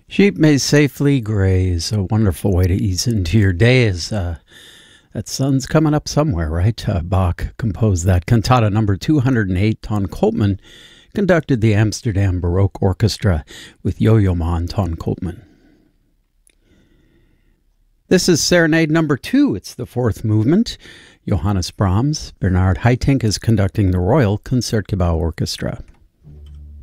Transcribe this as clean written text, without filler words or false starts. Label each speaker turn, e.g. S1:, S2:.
S1: Sheep may safely graze. A wonderful way to ease into your day as that sun's coming up somewhere, right? Bach composed that cantata number 208. Ton Koopman conducted the Amsterdam Baroque Orchestra with Yo-Yo Ma and Ton Koopman. This is Serenade number 2. It's the fourth movement. Johannes Brahms. Bernard Haitink is conducting the Royal Concertgebouw Orchestra.